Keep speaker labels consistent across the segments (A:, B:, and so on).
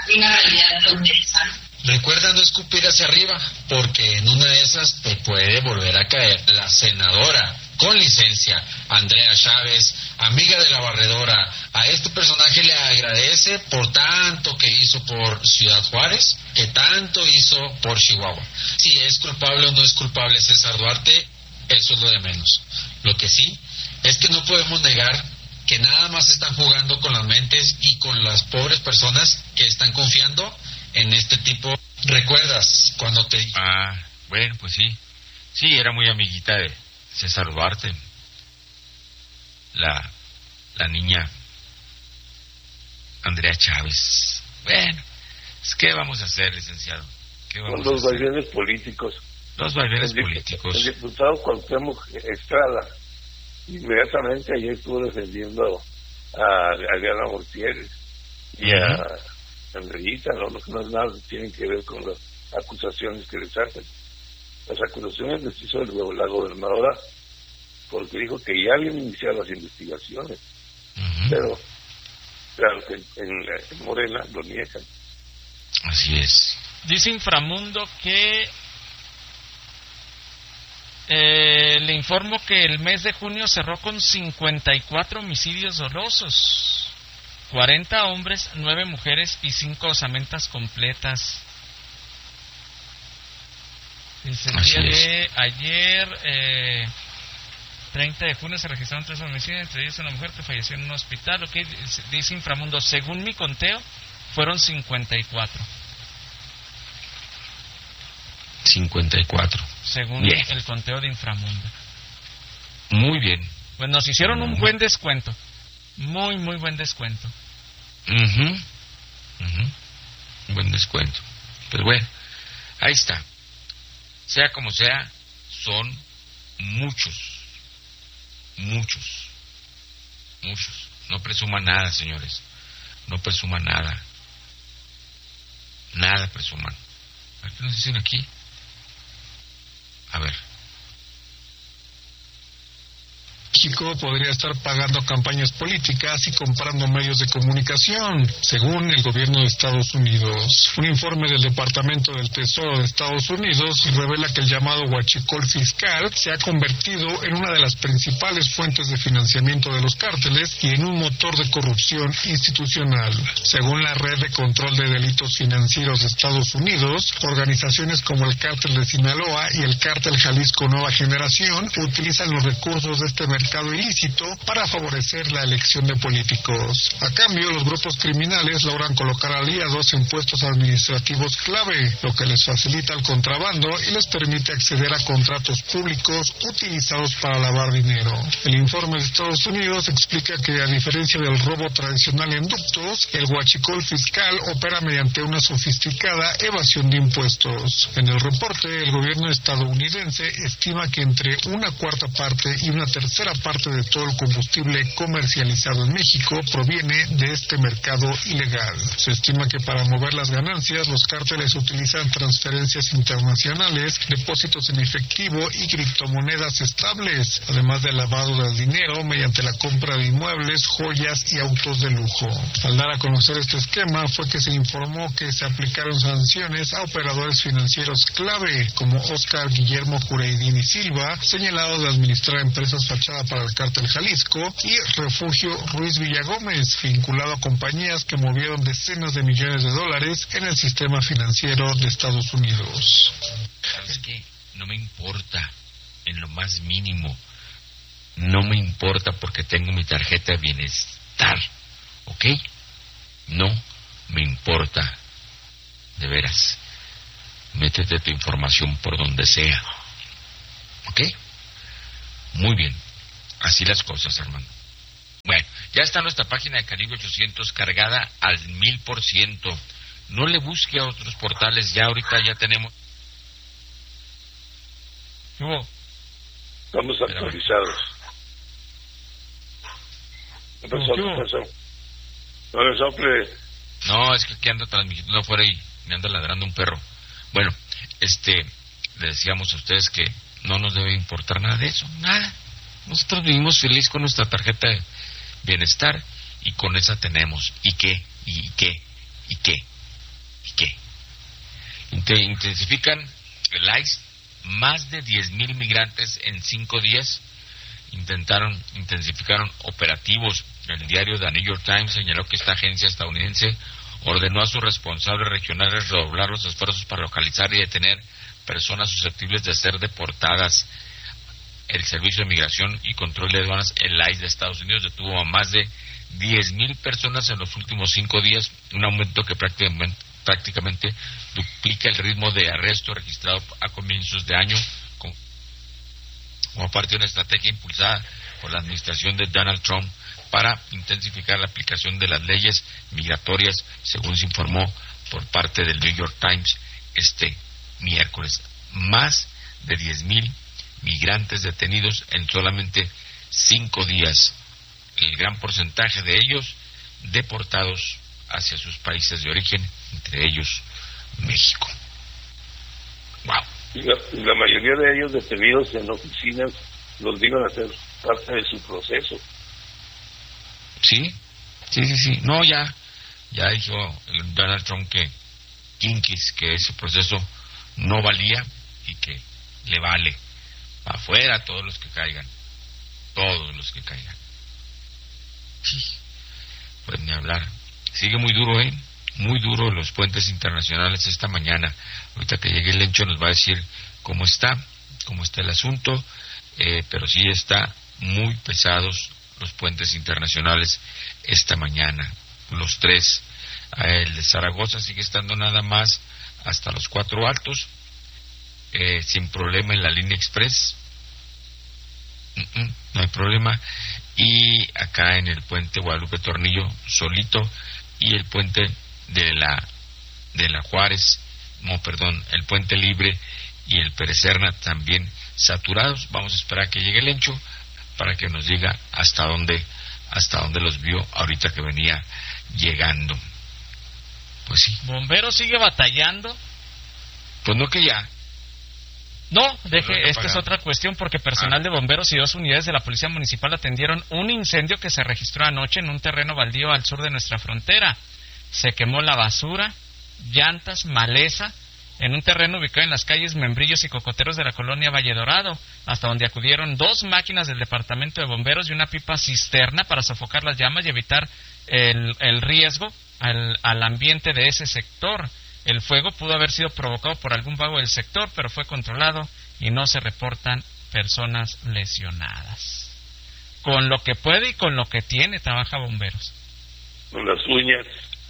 A: una realidad fronteriza, ¿no?
B: Recuerda no escupir hacia arriba, porque en una de esas te puede volver a caer la senadora con licencia, Andrea Chávez, amiga de la barredora. A este personaje le agradece por tanto que hizo por Ciudad Juárez, que tanto hizo por Chihuahua. Si es culpable o no es culpable César Duarte, eso es lo de menos. Lo que sí es que no podemos negar que nada más están jugando con las mentes y con las pobres personas que están confiando en este tipo. ¿Recuerdas cuando te...
C: bueno, pues sí. Sí, era muy amiguita de César Duarte. La niña Andrea Chávez. Bueno, ¿qué vamos a hacer, licenciado?
D: Con los vaivenes políticos.
C: Los vaivenes políticos.
D: El diputado Cuauhtémoc Estrada inmediatamente ayer estuvo defendiendo a Adriana Mortieres y a Andreita, ¿no? Lo que no es nada tienen que ver con las acusaciones que les hacen. Las acusaciones les hizo la gobernadora porque dijo que ya habían iniciado las investigaciones, pero claro que en Morena lo niegan.
C: Así es.
E: Dice Inframundo que le informo que el mes de junio cerró con 54 homicidios dolosos, 40 hombres, 9 mujeres y 5 osamentas completas. Dice, el día de ayer, 30 de junio, se registraron 3 homicidios, entre ellos una mujer que falleció en un hospital. Okay, dice Inframundo, según mi conteo, fueron 54.
C: 54.
E: Según
C: bien.
E: El conteo de Inframundo.
C: Muy bien.
E: Pues nos hicieron un buen descuento. Muy, muy buen descuento.
C: Un buen descuento. Pues bueno, ahí está. Sea como sea, son muchos. No presuman nada, señores. No presuman nada. Nada presuman. ¿Qué nos dicen aquí? A ver.
F: México podría estar pagando campañas políticas y comprando medios de comunicación, según el gobierno de Estados Unidos. Un informe del Departamento del Tesoro de Estados Unidos revela que el llamado huachicol fiscal se ha convertido en una de las principales fuentes de financiamiento de los cárteles y en un motor de corrupción institucional. Según la Red de Control de Delitos Financieros de Estados Unidos, organizaciones como el Cártel de Sinaloa y el Cártel Jalisco Nueva Generación utilizan los recursos de este mercado ilícito para favorecer la elección de políticos. A cambio, los grupos criminales logran colocar aliados en puestos administrativos clave, lo que les facilita el contrabando y les permite acceder a contratos públicos utilizados para lavar dinero. El informe de Estados Unidos explica que, a diferencia del robo tradicional en ductos, el huachicol fiscal opera mediante una sofisticada evasión de impuestos. En el reporte, el gobierno estadounidense estima que entre una cuarta parte y una tercera parte de todo el combustible comercializado en México proviene de este mercado ilegal. Se estima que para mover las ganancias, los cárteles utilizan transferencias internacionales, depósitos en efectivo y criptomonedas estables, además del lavado del dinero mediante la compra de inmuebles, joyas y autos de lujo. Al dar a conocer este esquema, fue que se informó que se aplicaron sanciones a operadores financieros clave, como Óscar Guillermo Jureidini Silva, señalado de administrar empresas fachada para el Cártel Jalisco, y Refugio Ruiz Villagómez, vinculado a compañías que movieron decenas de millones de dólares en el sistema financiero de Estados Unidos.
C: ¿Sabes qué? No me importa, en lo más mínimo. No me importa porque tengo mi tarjeta de bienestar, ¿ok? No me importa, de veras. Métete tu información por donde sea, ¿ok? Muy bien. Así las cosas, hermano. Bueno, ya está nuestra página de Caribe 800 cargada al 1000%. No le busque a otros portales, ya ahorita ya tenemos.
D: Estamos actualizados. ¿Qué pasó? No le sople.
C: No, es que aquí anda transmitiendo afuera y me anda ladrando un perro. Bueno, le decíamos a ustedes que no nos debe importar nada de eso, nada. Nosotros vivimos feliz con nuestra tarjeta de bienestar y con esa tenemos. ¿Y qué? ¿Y qué? Intensifican el ICE, más de 10,000 migrantes en 5 días. Intensificaron operativos. El diario The New York Times señaló que esta agencia estadounidense ordenó a sus responsables regionales redoblar los esfuerzos para localizar y detener personas susceptibles de ser deportadas. El Servicio de Migración y Control de Aduanas, el ICE de Estados Unidos, detuvo a más de 10,000 personas en los últimos 5 días, un aumento que prácticamente duplica el ritmo de arresto registrado a comienzos de año, como parte de una estrategia impulsada por la administración de Donald Trump para intensificar la aplicación de las leyes migratorias, según se informó por parte del New York Times este miércoles. Más de 10,000 migrantes detenidos en solamente 5 días, el gran porcentaje de ellos deportados hacia sus países de origen, entre ellos México. ¡Wow!
D: Y la mayoría de ellos detenidos en oficinas los digan a ser parte de su proceso.
C: Sí. No, ya dijo Donald Trump que ese proceso no valía y que le vale afuera a todos los que caigan. Sí. Pues ni hablar. Sigue muy duro, muy duro los puentes internacionales esta mañana. Ahorita que llegue el Lencho nos va a decir cómo está el asunto, pero sí está muy pesados los puentes internacionales esta mañana. Los 3, el de Zaragoza sigue estando nada más hasta los 4 Altos, sin problema en la línea express, no hay problema, y acá en el puente Guadalupe Tornillo solito, y el puente de la Juárez, el puente Libre y el Pérez Serna también saturados. Vamos a esperar a que llegue el Lencho para que nos diga hasta dónde los vio ahorita que venía llegando. Pues sí.
E: ¿Bomberos sigue batallando?
C: Pues no, que ya.
E: No, esta es otra cuestión, porque personal de bomberos y 2 unidades de la Policía Municipal atendieron un incendio que se registró anoche en un terreno baldío al sur de nuestra frontera. Se quemó la basura, llantas, maleza, en un terreno ubicado en las calles Membrillos y Cocoteros de la colonia Valle Dorado, hasta donde acudieron 2 máquinas del Departamento de Bomberos y una pipa cisterna para sofocar las llamas y evitar el riesgo al ambiente de ese sector. El fuego pudo haber sido provocado por algún vago del sector, pero fue controlado y no se reportan personas lesionadas. Con lo que puede y con lo que tiene trabaja bomberos.
D: Con las uñas.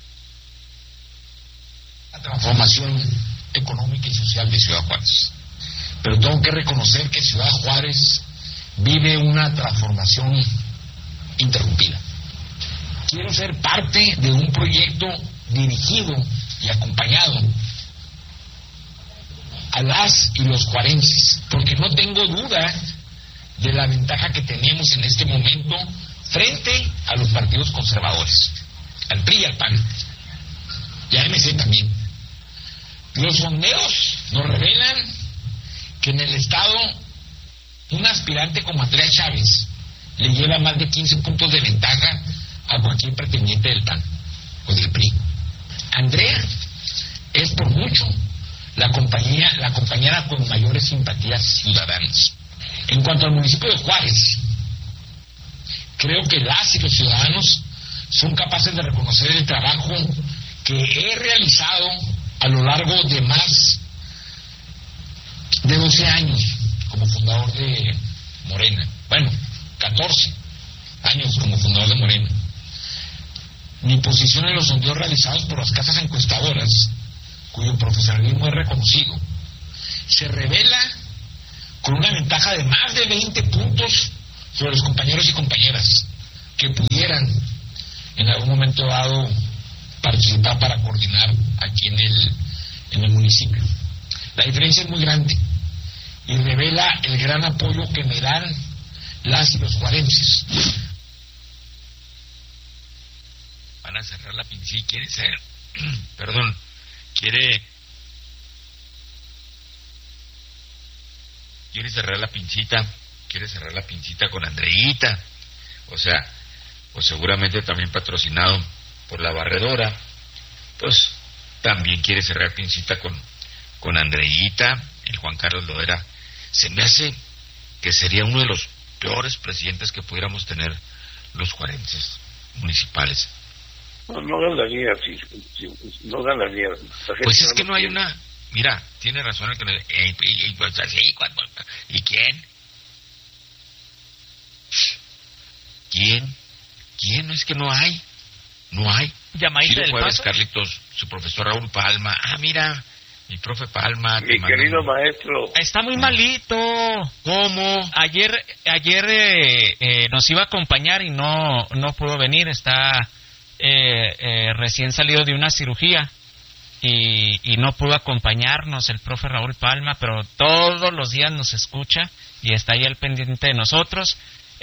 G: La transformación económica y social de Ciudad Juárez. Pero tengo que reconocer que Ciudad Juárez vive una transformación interrumpida. Quiero ser parte de un proyecto dirigido y acompañado a las y los juarenses, porque no tengo duda de la ventaja que tenemos en este momento frente a los partidos conservadores, al PRI y al PAN, y a MC también. Los sondeos nos revelan que en el estado un aspirante como Andrea Chávez le lleva más de 15 puntos de ventaja a cualquier pretendiente del PAN o del PRI. Andrea es por mucho la compañera con mayores simpatías ciudadanas. En cuanto al municipio de Juárez, creo que las y los ciudadanos son capaces de reconocer el trabajo que he realizado a lo largo de más de 12 años como fundador de Morena. Bueno, 14 años como fundador de Morena. Mi posición en los sondeos realizados por las casas encuestadoras, cuyo profesionalismo es reconocido, se revela con una ventaja de más de 20 puntos sobre los compañeros y compañeras que pudieran en algún momento dado participar para coordinar aquí en el municipio. La diferencia es muy grande y revela el gran apoyo que me dan las y los juarenses.
C: Van a cerrar la pincita, quiere ser, perdón, quiere cerrar la pincita con Andreita, o sea, pues seguramente también patrocinado por la barredora, pues también quiere cerrar Pincita con Andreita, el Juan Carlos Loera. Se me hace que sería uno de los peores presidentes que pudiéramos tener los juarenses municipales.
D: No ganaría, no ganaría.
C: Pues es que no hay una... Mira, tiene razón el que pues así, ¿y quién? ¿Quién? No es que no hay.
E: Llamadita del
C: jueves,
E: Paso.
C: Carlitos, su profesor Raúl Palma. Mira, mi profe Palma.
D: Mi querido maestro.
E: Está muy malito.
C: ¿Cómo?
E: Ayer nos iba a acompañar y no pudo venir. Está recién salido de una cirugía y no pudo acompañarnos el profe Raúl Palma, pero todos los días nos escucha y está ahí al pendiente de nosotros.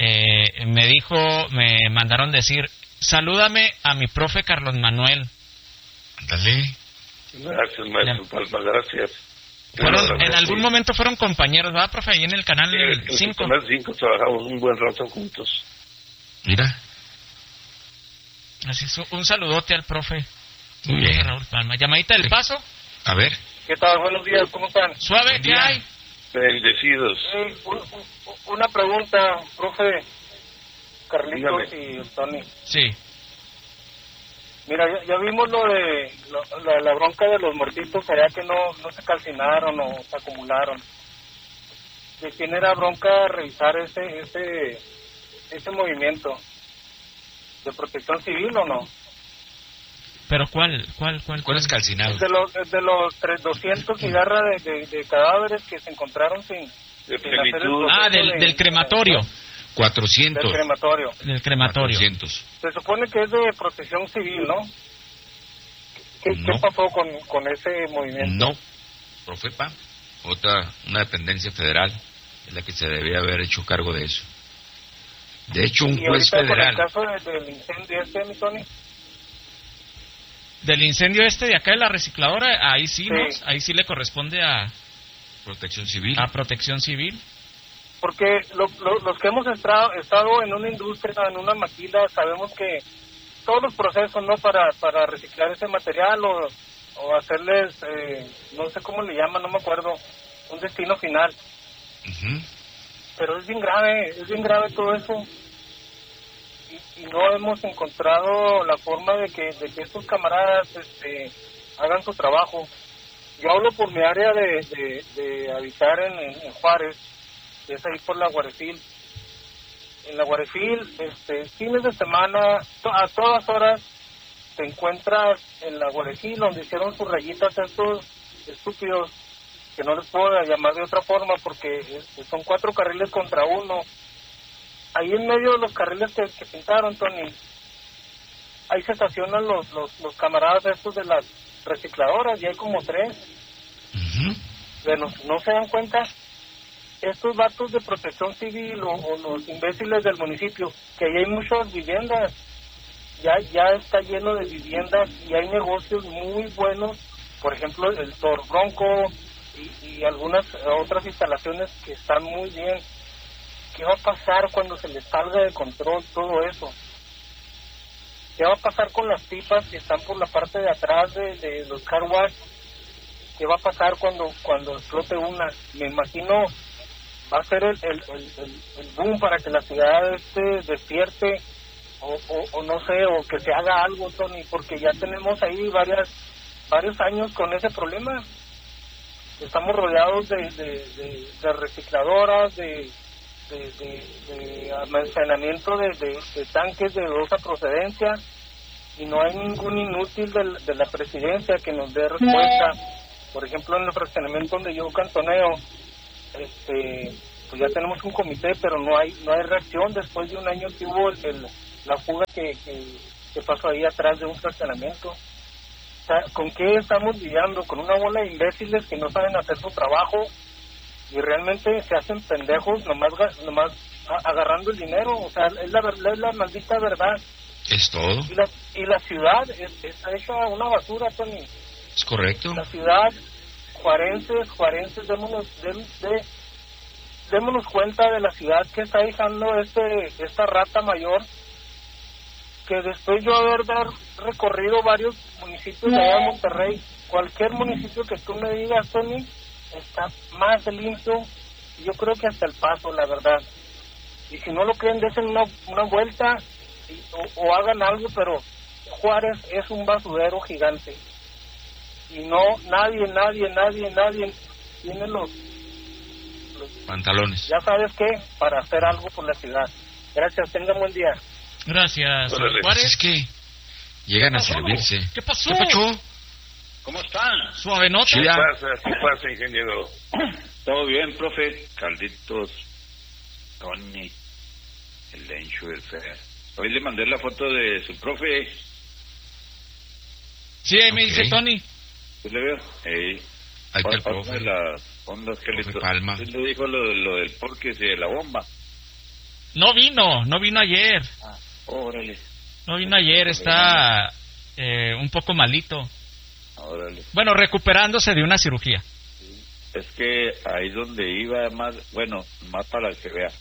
E: Me mandaron decir, salúdame a mi profe Carlos Manuel.
C: Ándale.
D: Gracias, maestro Palma, gracias.
E: En algún momento fueron compañeros, ¿verdad, profe? Ahí en el canal 5.
D: En el canal 5 trabajamos un buen rato juntos.
C: Mira.
E: Así es, un saludote al profe.
C: Muy bien.
E: Raúl Palma. Llamadita del Paso.
C: A ver.
H: ¿Qué tal? Buenos días, ¿cómo están?
E: Suave, ¿qué hay?
D: Bendecidos.
H: Una pregunta, profe Carlitos.
D: Dígame.
H: Y Tony.
E: Sí.
H: Mira, ya vimos lo de la bronca de los muertitos allá que no se calcinaron o se acumularon. ¿De quién era bronca revisar ese movimiento? ¿De protección civil o no?
E: ¿Pero cuál
C: es calcinado?
H: De los 200 cigarras de cadáveres que se encontraron sin hacer el proceso
E: del crematorio.
C: 400.
E: Del crematorio.
C: 400.
H: Se supone que es de protección civil, ¿no? ¿Qué pasó con ese movimiento?
C: No, Profepa, una dependencia federal es la que se debía haber hecho cargo de eso. De hecho, un juez federal...
H: ¿Y ahorita con el caso del incendio mi Tony?
E: Del incendio de acá de la recicladora, ahí sí, ¿no? Ahí sí le corresponde a...
C: Protección Civil.
E: A Protección Civil.
H: Porque los que hemos estado en una industria, en una maquila, sabemos que todos los procesos, ¿no? Para reciclar ese material o hacerles, no sé cómo le llaman, no me acuerdo, un destino final.
C: Uh-huh.
H: Pero es bien grave todo eso. Y no hemos encontrado la forma de que estos camaradas hagan su trabajo. Yo hablo por mi área de habitar en Juárez, que es ahí por la Guarefil. En la Guarefil, fines de semana, a todas horas, te encuentras en la Guarefil, donde hicieron sus rayitas estos estúpidos, que no les puedo llamar de otra forma, porque son 4 carriles contra 1. Ahí en medio de los carriles que pintaron, Tony, ahí se estacionan los camaradas estos de las recicladoras, y hay como 3.
C: Uh-huh.
H: Bueno, no se dan cuenta estos vatos de protección civil o los imbéciles del municipio, que ahí hay muchas viviendas, ya está lleno de viviendas y hay negocios muy buenos, por ejemplo el Toro Bronco y algunas otras instalaciones que están muy bien. ¿Qué va a pasar cuando se les salga de control todo eso? ¿Qué va a pasar con las pipas que están por la parte de atrás de los car wash? ¿Qué va a pasar cuando explote una? Me imagino va a ser el boom para que la ciudad despierte o no sé, o que se haga algo, Tony, porque ya tenemos ahí varios años con ese problema. Estamos rodeados de recicladoras, de almacenamiento de tanques de dudosa procedencia, y no hay ningún inútil de la presidencia que nos dé respuesta. Por ejemplo, en el fraccionamiento donde yo cantoneo, pues ya tenemos un comité, pero no hay reacción después de un año que hubo la fuga que pasó ahí atrás de un fraccionamiento. O sea, ¿con qué estamos lidiando? Con una bola de imbéciles que no saben hacer su trabajo y realmente se hacen pendejos nomás agarrando el dinero. O sea, es la maldita verdad.
C: Es todo.
H: Y la ciudad está hecha una basura, Tony.
C: Es correcto.
H: La ciudad, juarenses, démonos cuenta de la ciudad que está dejando esta rata mayor que después yo haber recorrido varios municipios de allá de Monterrey, cualquier municipio que tú me digas, Tony, está más limpio, yo creo que hasta El Paso, la verdad. Y si no lo creen, desen una vuelta o hagan algo, pero Juárez es un basurero gigante. Y no, nadie tiene los
C: pantalones.
H: Ya sabes qué, para hacer algo por la ciudad. Gracias, tengan buen día.
E: Gracias, Juárez.
C: Es que llegan a servirse.
E: ¿Qué pasó?
C: ¿Qué pasó?
I: ¿Cómo están?
E: Suave nota.
D: ¿Qué pasa, ingeniero?
I: ¿Todo bien, profe? Carlitos, Tony, el Lencho, el Fer. Hoy le mandé la foto de su profe.
E: Sí, ahí me dice Tony.
I: ¿Sí le veo?
C: Ahí está el profe.
I: Las ondas que le
C: Palma.
I: ¿Sí le dijo lo del porqué de la bomba?
E: No vino ayer.
I: Órale.
E: No vino ayer, está un poco malito.
I: Órale.
E: Bueno, recuperándose de una cirugía.
I: Es que ahí donde iba más, bueno, más para que vea.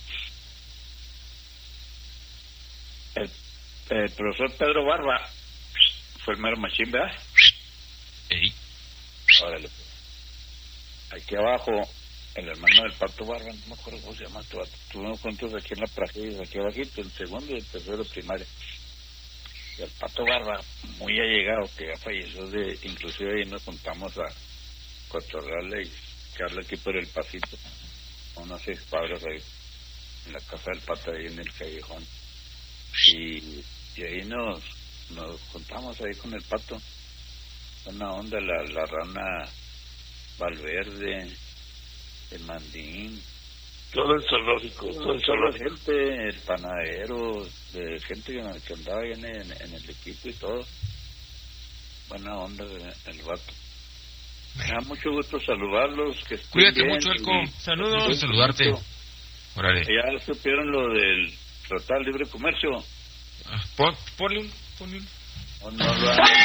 I: El profesor Pedro Barba fue el mero machín, ¿verdad?
C: Ey.
I: Órale. Aquí abajo, el hermano del Pato Barba, no me acuerdo cómo se llama, estuvimos juntos aquí en la praxis, aquí abajito, el segundo y el tercero de primaria. Y el Pato Barba, muy allegado, que ya falleció, inclusive ahí nos juntamos a cotorrearle y quedarle aquí por el pasito, a unas 6 cuadras ahí, en la casa del Pato, ahí en el callejón. Y ahí nos juntamos ahí con el Pato, una onda, la rana Valverde, el Mandín,
D: todo el zoológico,
I: toda la gente, el panadero, de gente que andaba ahí en el equipo y todo. Buena onda el vato. Me da mucho gusto saludarlos, que estén
C: Cuídate
I: bien,
C: mucho, Elco.
E: Saludos.
C: Gusto saludarte. Órale.
I: Ya supieron lo del Tratado de Libre Comercio.
C: Ponle un.
I: ¿O no lo han...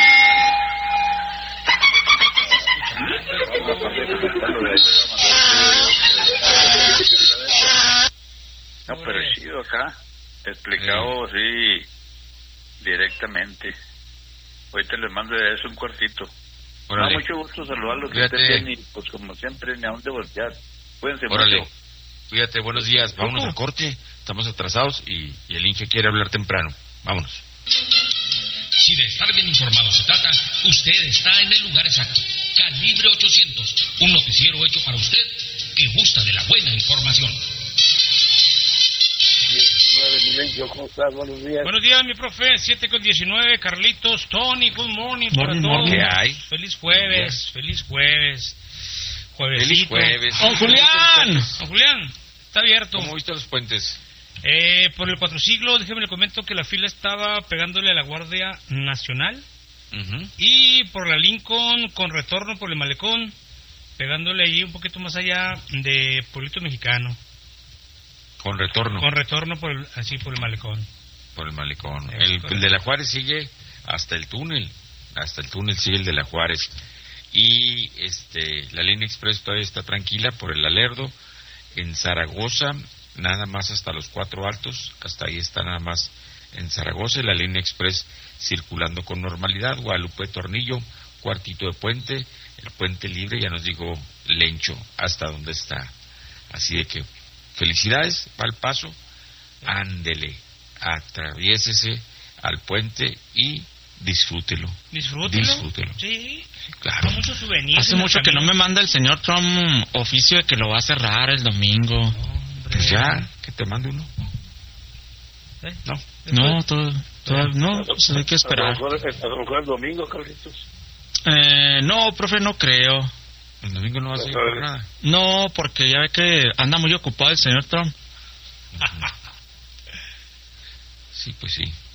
I: No, pero he sido acá, explicado sí, directamente. Ahorita les mando de eso un cuartito. Me da mucho gusto saludarlos, que estén bien, y pues como siempre, ni a dónde voltear. Cuídense mucho.
C: Cuídate, buenos días. Vámonos al corte, estamos atrasados y el Inge quiere hablar temprano. Vámonos.
G: Si de estar bien informado se trata, usted está en el lugar exacto. Calibre 800, un noticiero hecho para usted que gusta de la buena información.
D: 19, ¿cómo estás? Buenos días.
E: Buenos días, mi profe. 7:19, Carlitos, Tony, good morning para todos.
C: ¿Qué hay?
E: Feliz jueves, feliz jueves.
C: Feliz jueves.
E: ¡Don Julián! Don Julián, está abierto.
C: ¿Cómo viste los puentes?
E: Por el 4 Siglos, déjeme le comento que la fila estaba pegándole a la Guardia Nacional. Y por la Lincoln, con retorno por el Malecón, pegándole ahí un poquito más allá de Pueblito Mexicano.
C: Con retorno.
E: Con retorno por el Malecón.
C: Por el Malecón. El de la Juárez sigue hasta el túnel. Hasta el túnel sigue el de la Juárez. Y la línea express todavía está tranquila por el Alerdo. En Zaragoza, nada más hasta los 4 Altos. Hasta ahí está nada más en Zaragoza. La línea express circulando con normalidad. Guadalupe Tornillo, cuartito de puente. El puente libre, ya nos dijo Lencho, hasta donde está. Así de que felicidades, va al paso, ándele, atraviésese al puente y disfrútelo.
E: Disfrútelo. Sí,
C: claro.
E: Muchos souvenirs.
J: Hace mucho que no me manda el señor Trump oficio de que lo va a cerrar el domingo.
C: Pues ya, que te mande uno.
J: No, no, pues hay que esperar.
D: A lo mejor el domingo, Carlitos.
J: No, profe, no creo.
C: El domingo no va a seguir por nada.
J: No, porque ya ve que anda muy ocupado el señor Trump.
C: Sí, pues sí.